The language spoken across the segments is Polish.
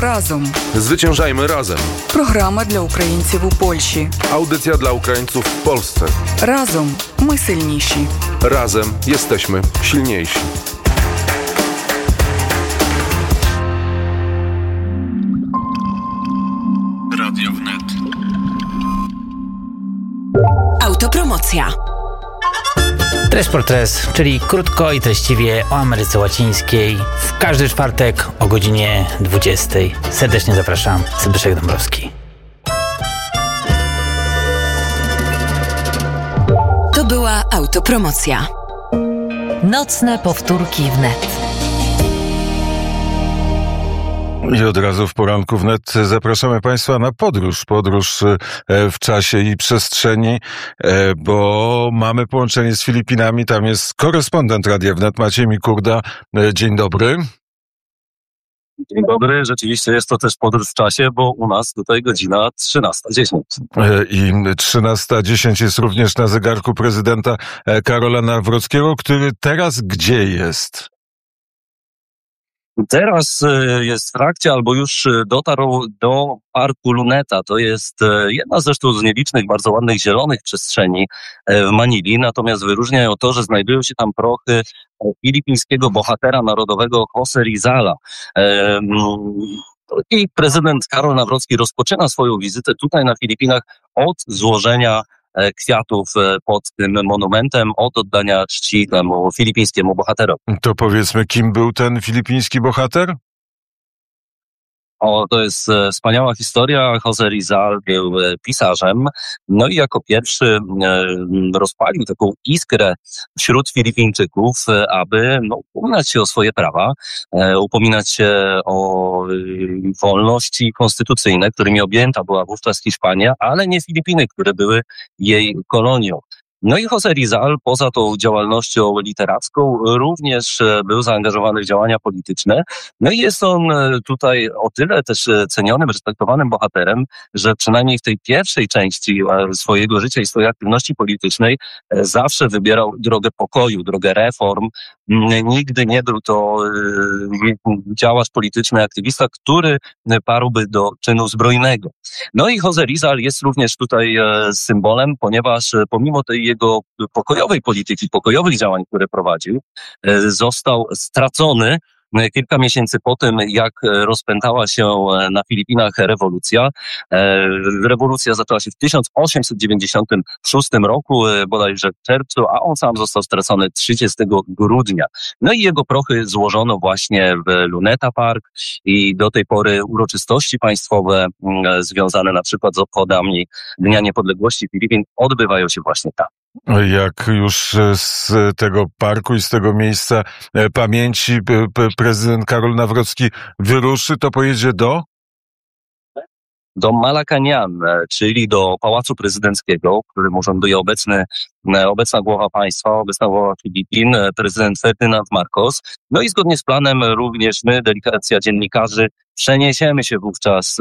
Разом. Zwyciężajmy razem. Програма для українців у Польщі. Audycja dla Ukraińców w Polsce. Разом ми сильніші. Razem jesteśmy silniejsi. Radio Wnet. Autopromocja. Tres por Tres, czyli krótko i treściwie o Ameryce Łacińskiej. W każdy czwartek o godzinie 20. Serdecznie zapraszam, Zbyszek Dąbrowski. To była autopromocja. Nocne powtórki wnet. I od razu w poranku wnet zapraszamy Państwa na podróż w czasie i przestrzeni, bo mamy połączenie z Filipinami. Tam jest korespondent Radia Wnet Maciej Mikurda. Dzień dobry. Dzień dobry, rzeczywiście jest to też podróż w czasie, bo u nas tutaj godzina 13:10. I 13:10 jest również na zegarku prezydenta Karola Nawrockiego, który teraz gdzie jest? Teraz jest w trakcie, albo już dotarł do Parku Luneta. To jest jedna zresztą z nielicznych, bardzo ładnych, zielonych przestrzeni w Manili. Natomiast wyróżnia ją to, że znajdują się tam prochy filipińskiego bohatera narodowego Jose Rizala. I prezydent Karol Nawrocki rozpoczyna swoją wizytę tutaj na Filipinach od złożenia kwiatów pod tym monumentem, od oddania czci temu filipińskiemu bohaterowi. To powiedzmy, kim był ten filipiński bohater? To jest wspaniała historia. Jose Rizal był pisarzem, no i jako pierwszy rozpalił taką iskrę wśród Filipińczyków, aby upominać się o swoje prawa, upominać się o wolności konstytucyjne, którymi objęta była wówczas Hiszpania, ale nie Filipiny, które były jej kolonią. No i Jose Rizal, poza tą działalnością literacką, również był zaangażowany w działania polityczne. No i jest on tutaj o tyle też cenionym, respektowanym bohaterem, że przynajmniej w tej pierwszej części swojego życia i swojej aktywności politycznej zawsze wybierał drogę pokoju, drogę reform. Nigdy nie był to działacz polityczny, aktywista, który parłby do czynu zbrojnego. No i Jose Rizal jest również tutaj symbolem, ponieważ pomimo tej jego pokojowej polityki, pokojowych działań, które prowadził, został stracony kilka miesięcy po tym, jak rozpętała się na Filipinach rewolucja. Rewolucja zaczęła się w 1896 roku, bodajże w czerwcu, a on sam został stracony 30 grudnia. No i jego prochy złożono właśnie w Luneta Park i do tej pory uroczystości państwowe związane na przykład z obchodami Dnia Niepodległości Filipin odbywają się właśnie tam. Jak już z tego parku i z tego miejsca pamięci prezydent Karol Nawrocki wyruszy, to pojedzie do Malacañan, czyli do Pałacu Prezydenckiego, w którym urzęduje obecna głowa państwa, obecna głowa Filipin, prezydent Ferdynand Marcos. No i zgodnie z planem również my, delegacja dziennikarzy, przeniesiemy się wówczas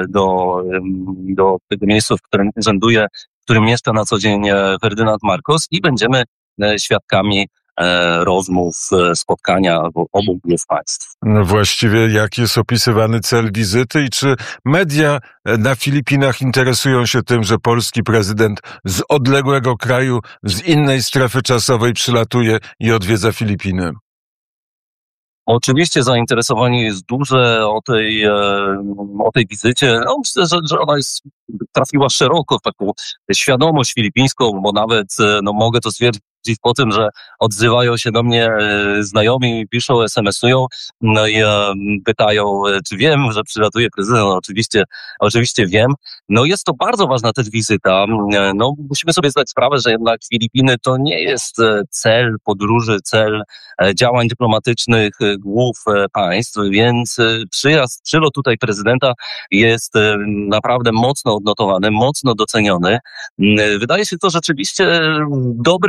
do tego miejsca, w którym urzęduje, w którym mieszka na co dzień Ferdynand Marcos i będziemy świadkami rozmów, spotkania obu głów państw. No właściwie jak jest opisywany cel wizyty i czy media na Filipinach interesują się tym, że polski prezydent z odległego kraju, z innej strefy czasowej przylatuje i odwiedza Filipiny? Oczywiście zainteresowanie jest duże o tej wizycie. Myślę, że ona trafiła szeroko w taką świadomość filipińską, bo nawet mogę to stwierdzić po tym, że odzywają się do mnie znajomi, piszą, SMS-ują, no i pytają, czy wiem, że przylatuje prezydent. No, oczywiście wiem. No jest to bardzo ważna też wizyta. No musimy sobie zdać sprawę, że jednak Filipiny to nie jest cel podróży, cel działań dyplomatycznych głów państw, więc przylot tutaj prezydenta jest naprawdę mocno odnotowany, mocno doceniony. Wydaje się to rzeczywiście w dobrym momencie,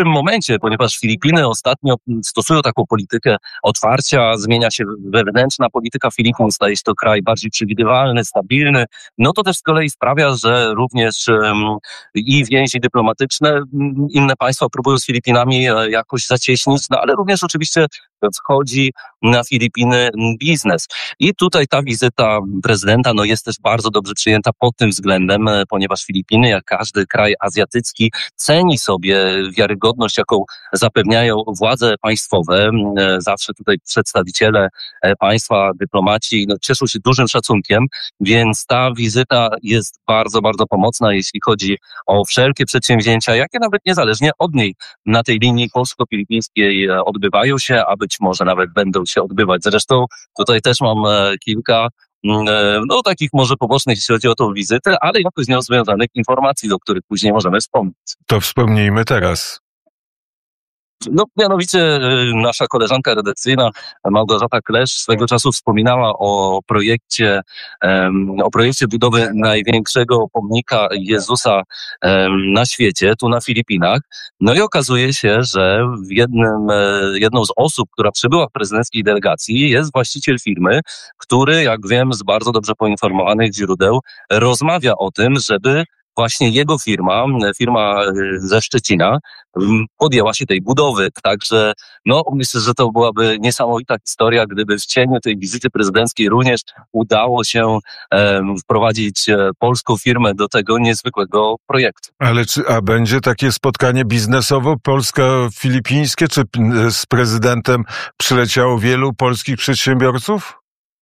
rozwinięcie, ponieważ Filipiny ostatnio stosują taką politykę otwarcia, zmienia się wewnętrzna polityka Filipin, staje się to kraj bardziej przewidywalny, stabilny. No to też z kolei sprawia, że również i więzi dyplomatyczne inne państwa próbują z Filipinami jakoś zacieśnić, no ale również oczywiście wchodzi na Filipiny biznes. I tutaj ta wizyta prezydenta jest też bardzo dobrze przyjęta pod tym względem, ponieważ Filipiny, jak każdy kraj azjatycki, ceni sobie wiarygodność, jaką zapewniają władze państwowe. Zawsze tutaj przedstawiciele państwa, dyplomaci cieszą się dużym szacunkiem, więc ta wizyta jest bardzo, bardzo pomocna, jeśli chodzi o wszelkie przedsięwzięcia, jakie nawet niezależnie od niej na tej linii polsko-filipińskiej odbywają się, a być może nawet będą się odbywać. Zresztą tutaj też mam kilka takich może pobocznych, jeśli chodzi o tą wizytę, ale jakoś z nią związanych informacji, do których później możemy wspomnieć. To wspomnijmy teraz. Mianowicie nasza koleżanka redakcyjna Małgorzata Klesz swego czasu wspominała o projekcie budowy największego pomnika Jezusa na świecie, tu na Filipinach. No i okazuje się, że jedną z osób, która przybyła w prezydenckiej delegacji, jest właściciel firmy, który, jak wiem, z bardzo dobrze poinformowanych źródeł, rozmawia o tym, żeby właśnie jego firma ze Szczecina, podjęła się tej budowy. Także myślę, że to byłaby niesamowita historia, gdyby w cieniu tej wizyty prezydenckiej również udało się wprowadzić polską firmę do tego niezwykłego projektu. A będzie takie spotkanie biznesowo polsko-filipińskie? Czy z prezydentem przyleciało wielu polskich przedsiębiorców?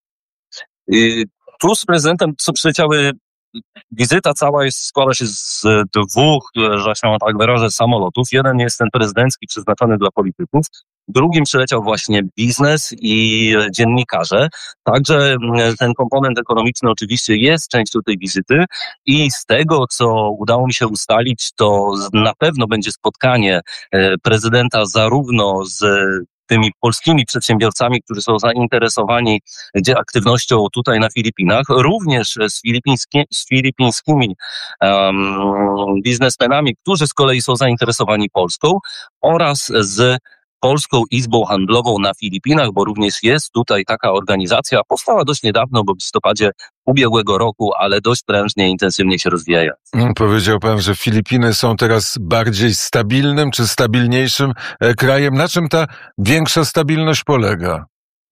Tu z prezydentem przyleciały. Wizyta cała składa się z dwóch, że się tak wyrażę, samolotów. Jeden jest ten prezydencki, przeznaczony dla polityków. Drugim przyleciał właśnie biznes i dziennikarze. Także ten komponent ekonomiczny oczywiście jest częścią tej wizyty i z tego, co udało mi się ustalić, to na pewno będzie spotkanie prezydenta zarówno z tymi polskimi przedsiębiorcami, którzy są zainteresowani aktywnością tutaj na Filipinach, również z filipińskimi biznesmenami, którzy z kolei są zainteresowani Polską, oraz z Polską Izbą Handlową na Filipinach, bo również jest tutaj taka organizacja, powstała dość niedawno, bo w listopadzie ubiegłego roku, ale dość prężnie i intensywnie się rozwija. Powiedział pan, że Filipiny są teraz bardziej stabilnym czy stabilniejszym krajem. Na czym ta większa stabilność polega?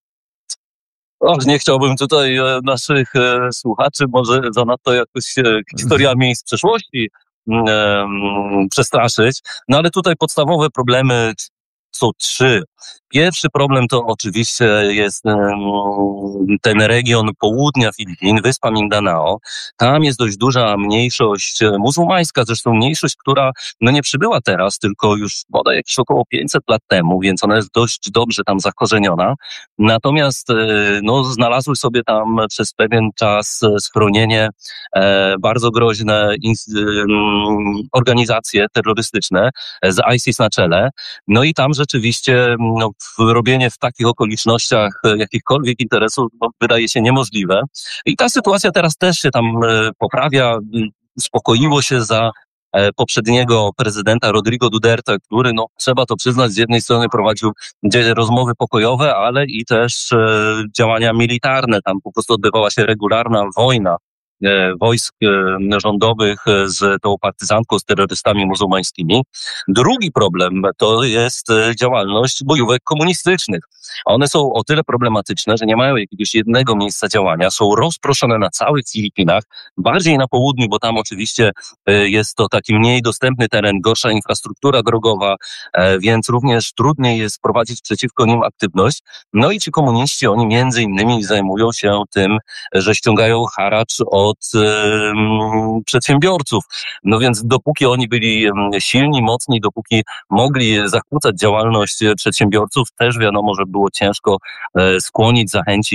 Nie chciałbym tutaj naszych słuchaczy może zanadto jakoś historiami z przeszłości przestraszyć, ale tutaj podstawowe problemy są trzy. Pierwszy problem to oczywiście jest ten region południa Filipin, wyspa Mindanao. Tam jest dość duża mniejszość muzułmańska, zresztą mniejszość, która nie przybyła teraz, tylko już bodaj jakieś około 500 lat temu, więc ona jest dość dobrze tam zakorzeniona. Natomiast znalazły sobie tam przez pewien czas schronienie bardzo groźne organizacje terrorystyczne z ISIS na czele. I tam rzeczywiście robienie w takich okolicznościach jakichkolwiek interesów wydaje się niemożliwe. I ta sytuacja teraz też się tam poprawia. Uspokoiło się za poprzedniego prezydenta Rodrigo Duterte, który, trzeba to przyznać, z jednej strony prowadził rozmowy pokojowe, ale i też działania militarne. Tam po prostu odbywała się regularna wojna wojsk rządowych z tą partyzantką, z terrorystami muzułmańskimi. Drugi problem to jest działalność bojówek komunistycznych. One są o tyle problematyczne, że nie mają jakiegoś jednego miejsca działania, są rozproszone na całych Filipinach, bardziej na południu, bo tam oczywiście jest to taki mniej dostępny teren, gorsza infrastruktura drogowa, więc również trudniej jest prowadzić przeciwko nim aktywność. I ci komuniści, oni między innymi zajmują się tym, że ściągają haracz od przedsiębiorców. Więc dopóki oni byli silni, mocni, dopóki mogli zakłócać działalność przedsiębiorców, też wiadomo, że było ciężko skłonić,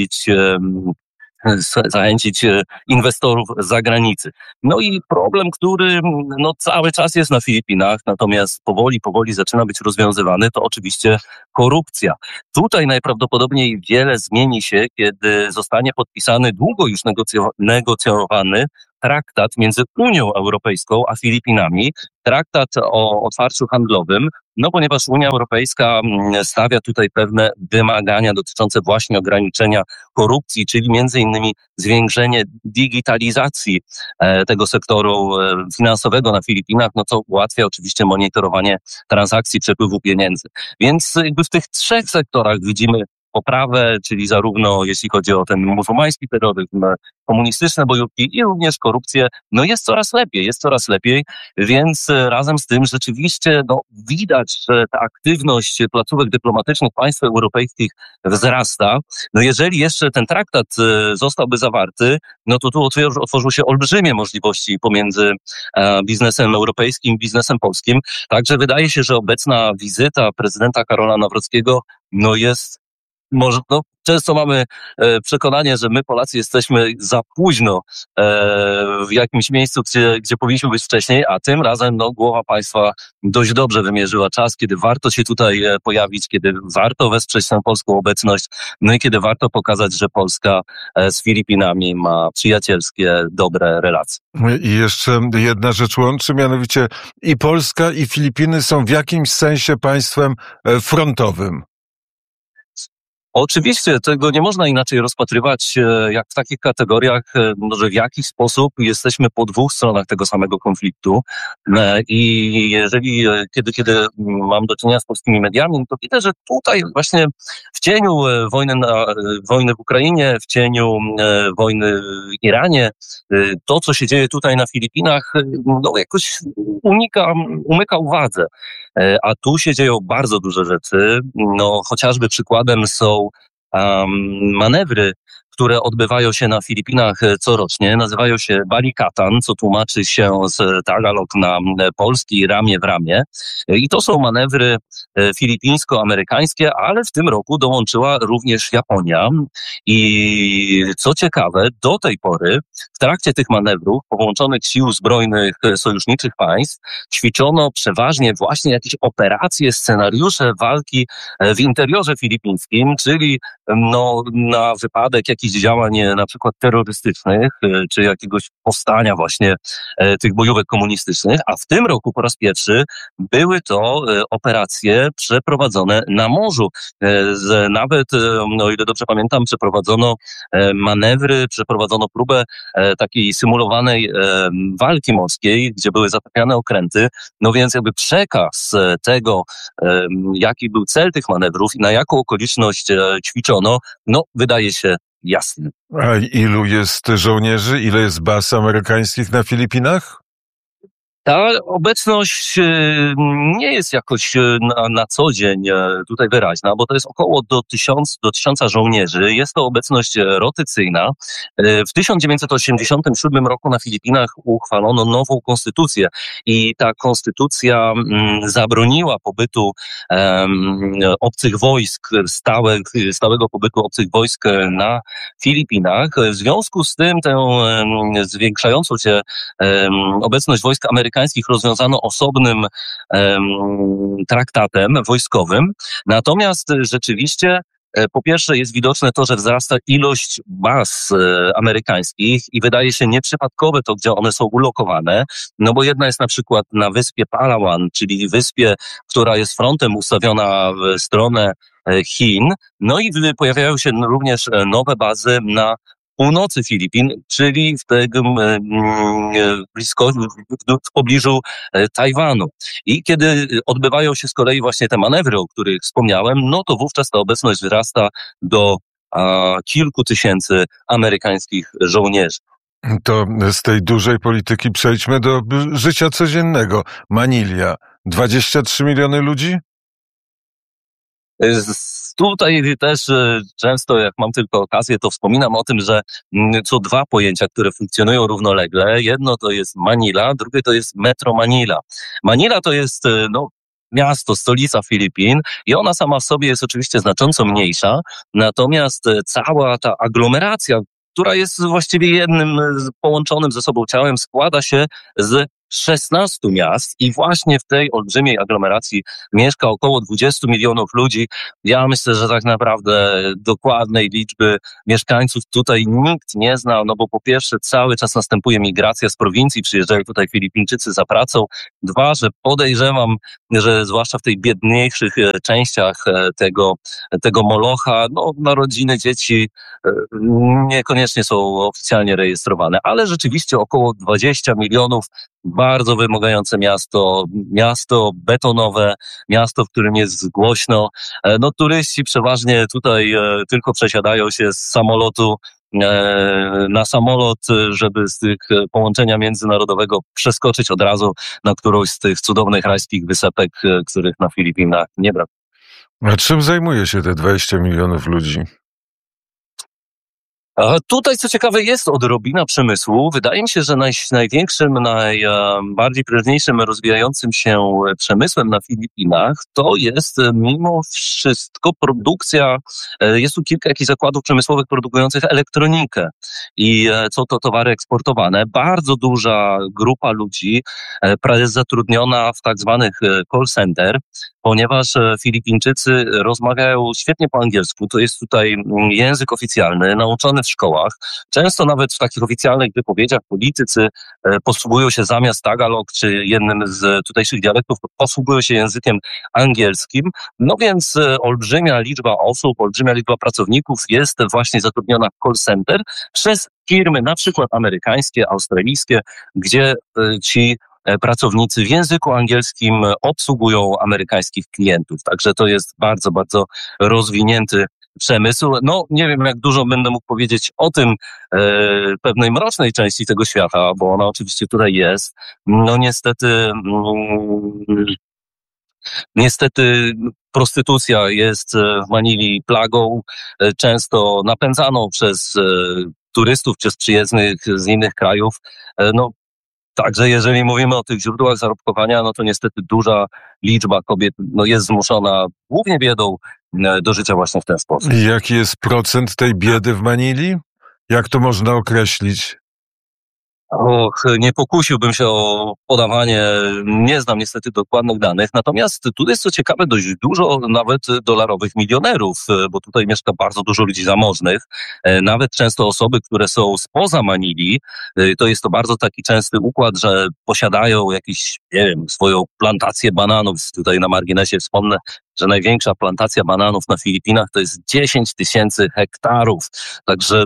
zachęcić inwestorów z zagranicy. I problem, który cały czas jest na Filipinach, natomiast powoli zaczyna być rozwiązywany, to oczywiście korupcja. Tutaj najprawdopodobniej wiele zmieni się, kiedy zostanie podpisany długo już negocjowany traktat między Unią Europejską a Filipinami, traktat o otwarciu handlowym, no ponieważ Unia Europejska stawia tutaj pewne wymagania dotyczące właśnie ograniczenia korupcji, czyli między innymi zwiększenie digitalizacji tego sektoru finansowego na Filipinach, no co ułatwia oczywiście monitorowanie transakcji, przepływu pieniędzy. Więc jakby w tych trzech sektorach widzimy poprawę, czyli zarówno jeśli chodzi o ten muzułmański terroryzm, komunistyczne bojówki i również korupcję, no jest coraz lepiej, więc razem z tym rzeczywiście widać, że ta aktywność placówek dyplomatycznych państw europejskich wzrasta. No jeżeli jeszcze ten traktat zostałby zawarty, no to tu otworzą się olbrzymie możliwości pomiędzy biznesem europejskim i biznesem polskim. Także wydaje się, że obecna wizyta prezydenta Karola Nawrockiego jest często mamy przekonanie, że my Polacy jesteśmy za późno w jakimś miejscu, gdzie powinniśmy być wcześniej, a tym razem głowa państwa dość dobrze wymierzyła czas, kiedy warto się tutaj pojawić, kiedy warto wesprzeć tę polską obecność, no i kiedy warto pokazać, że Polska z Filipinami ma przyjacielskie, dobre relacje. I jeszcze jedna rzecz łączy, mianowicie i Polska, i Filipiny są w jakimś sensie państwem frontowym. Oczywiście tego nie można inaczej rozpatrywać jak w takich kategoriach, że w jakiś sposób jesteśmy po dwóch stronach tego samego konfliktu i jeżeli kiedy mam do czynienia z polskimi mediami, to widzę, że tutaj właśnie w cieniu wojny w Ukrainie, w cieniu wojny w Iranie, to co się dzieje tutaj na Filipinach jakoś umyka uwadze. A tu się dzieją bardzo duże rzeczy. Chociażby przykładem są manewry, które odbywają się na Filipinach corocznie. Nazywają się Balikatan, co tłumaczy się z Tagalog na polski, ramię w ramię. I to są manewry filipińsko-amerykańskie, ale w tym roku dołączyła również Japonia. I co ciekawe, do tej pory w trakcie tych manewrów połączonych sił zbrojnych sojuszniczych państw ćwiczono przeważnie właśnie jakieś operacje, scenariusze walki w interiorze filipińskim, czyli na wypadek jakichś działań na przykład terrorystycznych, czy jakiegoś powstania właśnie tych bojówek komunistycznych, a w tym roku po raz pierwszy były to operacje przeprowadzone na morzu. Nawet, o ile dobrze pamiętam, przeprowadzono próbę takiej symulowanej walki morskiej, gdzie były zatapiane okręty, więc jakby przekaz tego, jaki był cel tych manewrów i na jaką okoliczność ćwiczono, wydaje się jasny. A ilu jest żołnierzy? Ile jest baz amerykańskich na Filipinach? Ta obecność nie jest jakoś na co dzień tutaj wyraźna, bo to jest około do 1000 żołnierzy. Jest to obecność rotacyjna. W 1987 roku na Filipinach uchwalono nową konstytucję i ta konstytucja zabroniła pobytu obcych wojsk, stałego pobytu obcych wojsk na Filipinach. W związku z tym tę zwiększającą się obecność wojsk amerykańskich rozwiązano osobnym traktatem wojskowym. Natomiast rzeczywiście po pierwsze jest widoczne to, że wzrasta ilość baz amerykańskich i wydaje się nieprzypadkowe to, gdzie one są ulokowane, bo jedna jest na przykład na wyspie Palawan, czyli wyspie, która jest frontem ustawiona w stronę Chin, i pojawiają się również nowe bazy na północy Filipin, czyli w pobliżu Tajwanu. I kiedy odbywają się z kolei właśnie te manewry, o których wspomniałem, to wówczas ta obecność wzrasta do kilku tysięcy amerykańskich żołnierzy. To z tej dużej polityki przejdźmy do życia codziennego. Manilia, 23 miliony ludzi? Tutaj też często, jak mam tylko okazję, to wspominam o tym, że są dwa pojęcia, które funkcjonują równolegle. Jedno to jest Manila, drugie to jest Metro Manila. Manila to jest miasto, stolica Filipin i ona sama w sobie jest oczywiście znacząco mniejsza, natomiast cała ta aglomeracja, która jest właściwie jednym połączonym ze sobą ciałem, składa się z 16 miast i właśnie w tej olbrzymiej aglomeracji mieszka około 20 milionów ludzi. Ja myślę, że tak naprawdę dokładnej liczby mieszkańców tutaj nikt nie zna, no bo po pierwsze cały czas następuje migracja z prowincji, przyjeżdżają tutaj Filipińczycy za pracą. Dwa, że podejrzewam, że zwłaszcza w tych biedniejszych częściach tego Molocha, no narodziny dzieci niekoniecznie są oficjalnie rejestrowane, ale rzeczywiście około 20 milionów, bardzo wymagające miasto betonowe, miasto, w którym jest głośno. No turyści przeważnie tutaj tylko przesiadają się z samolotu na samolot, żeby z tych połączenia międzynarodowego przeskoczyć od razu na którąś z tych cudownych rajskich wysepek, których na Filipinach nie brak. A czym zajmuje się te 20 milionów ludzi? A tutaj, co ciekawe, jest odrobina przemysłu. Wydaje mi się, że największym, najbardziej prężniejszym, rozwijającym się przemysłem na Filipinach to jest mimo wszystko produkcja. Jest tu kilka jakichś zakładów przemysłowych produkujących elektronikę i są to towary eksportowane. Bardzo duża grupa ludzi jest zatrudniona w tak zwanych call center, ponieważ Filipińczycy rozmawiają świetnie po angielsku. To jest tutaj język oficjalny, nauczony w szkołach. Często nawet w takich oficjalnych wypowiedziach politycy posługują się zamiast Tagalog czy jednym z tutejszych dialektów, posługują się językiem angielskim. No więc olbrzymia liczba osób, olbrzymia liczba pracowników jest właśnie zatrudniona w call center przez firmy na przykład amerykańskie, australijskie, gdzie ci pracownicy w języku angielskim obsługują amerykańskich klientów. Także to jest bardzo, bardzo rozwinięty przemysł. No, nie wiem, jak dużo będę mógł powiedzieć o tym pewnej mrocznej części tego świata, bo ona oczywiście tutaj jest. No niestety prostytucja jest w Manili plagą, często napędzaną przez turystów, przez przyjezdnych z innych krajów. No, także jeżeli mówimy o tych źródłach zarobkowania, no to niestety duża liczba kobiet jest zmuszona głównie biedą do życia właśnie w ten sposób. I jaki jest procent tej biedy w Manili? Jak to można określić? Nie pokusiłbym się o podawanie, nie znam niestety dokładnych danych, natomiast tu jest co ciekawe dość dużo nawet dolarowych milionerów, bo tutaj mieszka bardzo dużo ludzi zamożnych, nawet często osoby, które są spoza Manili, to jest to bardzo taki częsty układ, że posiadają jakieś, nie wiem, swoją plantację bananów. Tutaj na marginesie wspomnę, że największa plantacja bananów na Filipinach to jest 10 000 hektarów. Także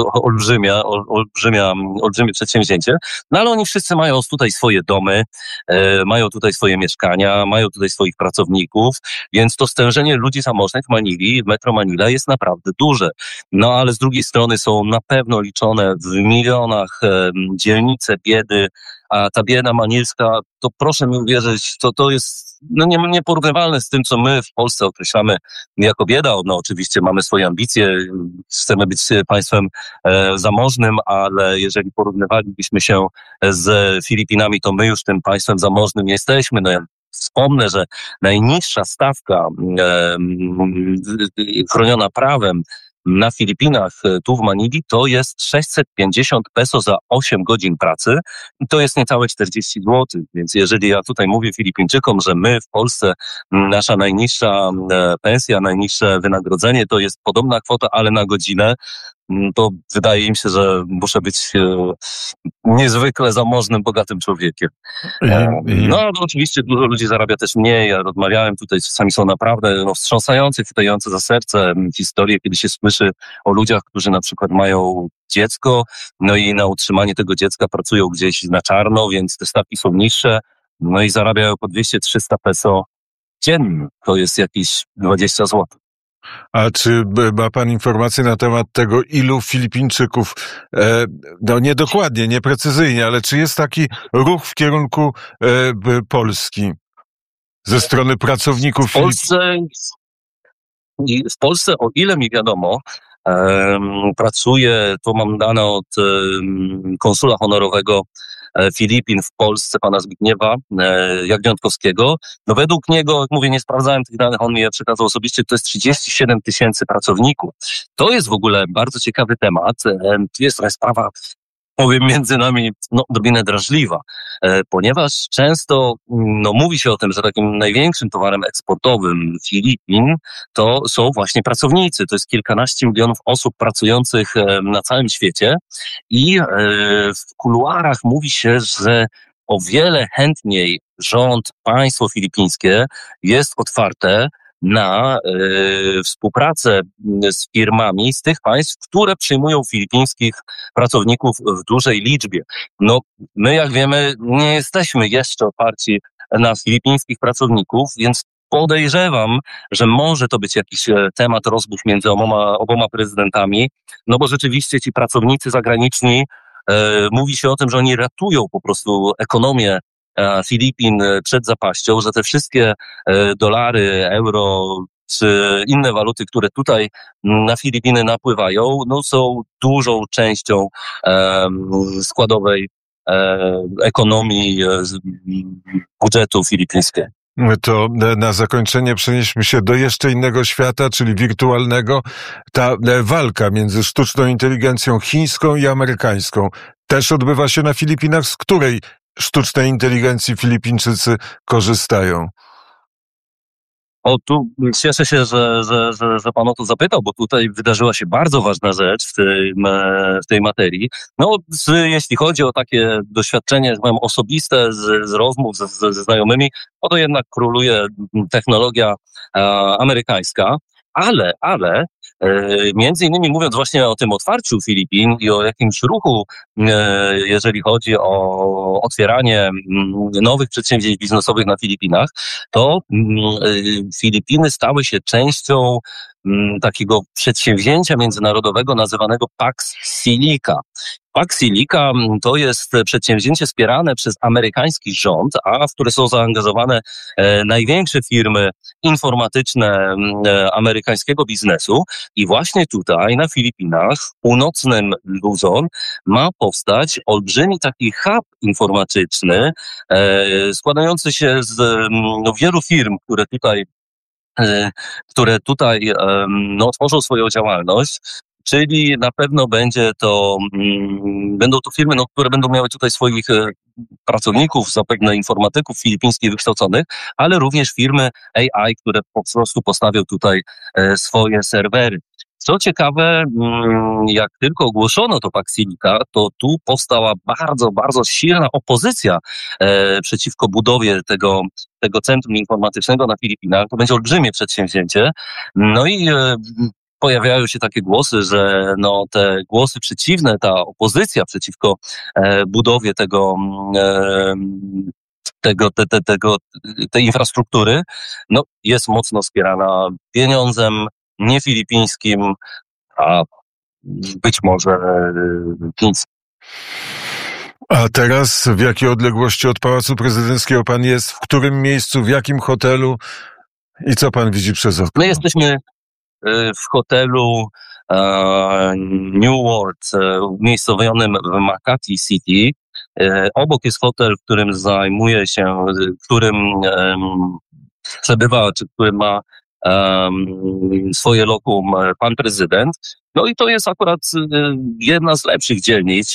olbrzymie przedsięwzięcie. No ale oni wszyscy mają tutaj swoje domy, mają tutaj swoje mieszkania, mają tutaj swoich pracowników, więc to stężenie ludzi zamożnych w Manili, w Metro Manila jest naprawdę duże. No ale z drugiej strony są na pewno liczone w milionach dzielnice biedy, a ta bieda manilska, to proszę mi uwierzyć, to jest nieporównywalne z tym, co my w Polsce określamy jako bieda. No oczywiście mamy swoje ambicje, chcemy być państwem zamożnym, ale jeżeli porównywalibyśmy się z Filipinami, to my już tym państwem zamożnym jesteśmy. No ja wspomnę, że najniższa stawka chroniona prawem na Filipinach, tu w Manili, to jest 650 peso za 8 godzin pracy. To jest niecałe 40 zł. Więc jeżeli ja tutaj mówię Filipińczykom, że my w Polsce, nasza najniższa pensja, najniższe wynagrodzenie to jest podobna kwota, ale na godzinę, to wydaje im się, że muszę być niezwykle zamożnym, bogatym człowiekiem. No ale oczywiście dużo ludzi zarabia też mniej. Ja rozmawiałem tutaj, czasami są naprawdę wstrząsające, chwytające za serce historie, kiedy się słyszy o ludziach, którzy na przykład mają dziecko, no i na utrzymanie tego dziecka pracują gdzieś na czarno, więc te stawki są niższe, no i zarabiają po 200-300 peso dziennie. To jest jakieś 20 zł. A czy ma pan informacje na temat tego, ilu Filipińczyków, niedokładnie, nieprecyzyjnie, ale czy jest taki ruch w kierunku Polski ze strony pracowników w Polsce, o ile mi wiadomo, pracuje, to mam dane od konsula honorowego Filipin w Polsce, pana Zbigniewa Jagniątkowskiego. No według niego, jak mówię, nie sprawdzałem tych danych, on mi je przekazał osobiście, to jest 37 000 pracowników. To jest w ogóle bardzo ciekawy temat. Tu jest trochę sprawa powiem między nami, odrobinę drażliwa, ponieważ często mówi się o tym, że takim największym towarem eksportowym Filipin to są właśnie pracownicy. To jest kilkanaście milionów osób pracujących na całym świecie i w kuluarach mówi się, że o wiele chętniej państwo filipińskie jest otwarte na współpracę z firmami z tych państw, które przyjmują filipińskich pracowników w dużej liczbie. My, jak wiemy, nie jesteśmy jeszcze otwarci na filipińskich pracowników, więc podejrzewam, że może to być jakiś temat rozmów między oboma prezydentami, bo rzeczywiście ci pracownicy zagraniczni, mówi się o tym, że oni ratują po prostu ekonomię Filipin przed zapaścią, że te wszystkie dolary, euro czy inne waluty, które tutaj na Filipiny napływają, są dużą częścią składowej ekonomii budżetu filipińskiego. To na zakończenie przenieśmy się do jeszcze innego świata, czyli wirtualnego. Ta walka między sztuczną inteligencją chińską i amerykańską też odbywa się na Filipinach. Z której sztucznej inteligencji Filipińczycy korzystają? Tu cieszę się, że pan o to zapytał, bo tutaj wydarzyła się bardzo ważna rzecz w tej materii. Jeśli chodzi o takie doświadczenie osobiste z rozmów ze znajomymi, to jednak króluje technologia amerykańska. Ale między innymi mówiąc właśnie o tym otwarciu Filipin i o jakimś ruchu, jeżeli chodzi o otwieranie nowych przedsięwzięć biznesowych na Filipinach, to Filipiny stały się częścią takiego przedsięwzięcia międzynarodowego nazywanego Pax Silica. Pax Silica to jest przedsięwzięcie wspierane przez amerykański rząd, a w które są zaangażowane największe firmy informatyczne amerykańskiego biznesu. I właśnie tutaj na Filipinach, w północnym Luzon, ma powstać olbrzymi taki hub informatyczny, składający się z wielu firm, które tutaj tworzą swoją działalność, czyli na pewno będą to firmy, które będą miały tutaj swoich pracowników, zapewne informatyków filipińskich wykształconych, ale również firmy AI, które po prostu postawią tutaj swoje serwery. Co ciekawe, jak tylko ogłoszono to Pax Silica, to tu powstała bardzo, bardzo silna opozycja przeciwko budowie tego centrum informatycznego na Filipinach. To będzie olbrzymie przedsięwzięcie. I pojawiają się takie głosy, że te głosy przeciwne, ta opozycja przeciwko budowie tej infrastruktury, jest mocno wspierana pieniądzem nie filipińskim, a być może chińskim. A teraz w jakiej odległości od Pałacu Prezydenckiego pan jest? W którym miejscu, w jakim hotelu i co pan widzi przez okno? My jesteśmy w hotelu New World, umiejscowionym w Makati City. Obok jest hotel, w którym przebywa, czy który ma swoje lokum pan prezydent. I to jest akurat jedna z lepszych dzielnic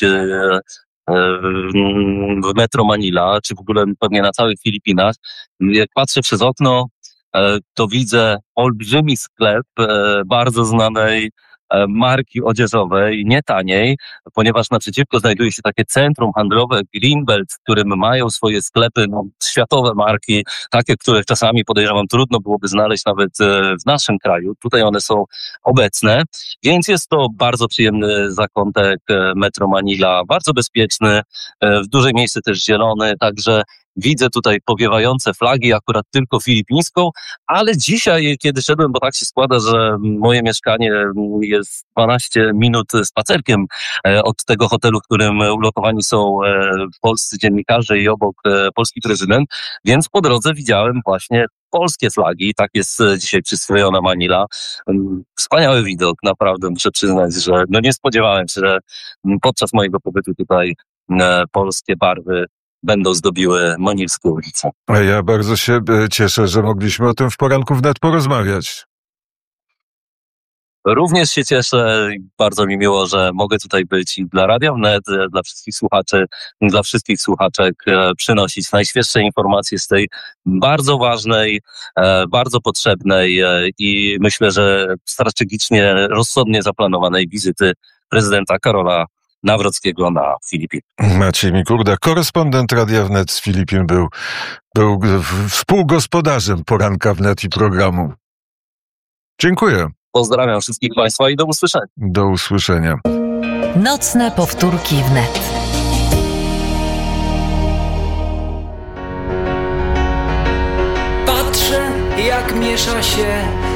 w Metro Manila, czy w ogóle pewnie na całych Filipinach. Jak patrzę przez okno, to widzę olbrzymi sklep bardzo znanej marki odzieżowej, nie taniej, ponieważ naprzeciwko znajduje się takie centrum handlowe Greenbelt, w którym mają swoje sklepy światowe marki, takie, których czasami podejrzewam trudno byłoby znaleźć nawet w naszym kraju. Tutaj one są obecne, więc jest to bardzo przyjemny zakątek Metro Manila, bardzo bezpieczny, w dużej mierze też zielony, także widzę tutaj powiewające flagi, akurat tylko filipińską, ale dzisiaj, kiedy szedłem, bo tak się składa, że moje mieszkanie jest 12 minut spacerkiem od tego hotelu, w którym ulokowani są polscy dziennikarze i obok polski prezydent, więc po drodze widziałem właśnie polskie flagi. Tak jest dzisiaj przystrojona Manila. Wspaniały widok, naprawdę muszę przyznać, że nie spodziewałem się, że podczas mojego pobytu tutaj polskie barwy będą zdobiły manilskie ulice. Ja bardzo się cieszę, że mogliśmy o tym w Poranku Wnet porozmawiać. Również się cieszę. Bardzo mi miło, że mogę tutaj być i dla Radia Wnet, dla wszystkich słuchaczy, dla wszystkich słuchaczek przynosić najświeższe informacje z tej bardzo ważnej, bardzo potrzebnej i myślę, że strategicznie, rozsądnie zaplanowanej wizyty prezydenta Karola Nawrockiego na Filipinach. Maciej Mikurda, korespondent Radia Wnet z Filipin, był współgospodarzem poranka Wnet i programu. Dziękuję. Pozdrawiam wszystkich Państwa i do usłyszenia. Do usłyszenia. Nocne powtórki wnet. Patrzę, jak miesza się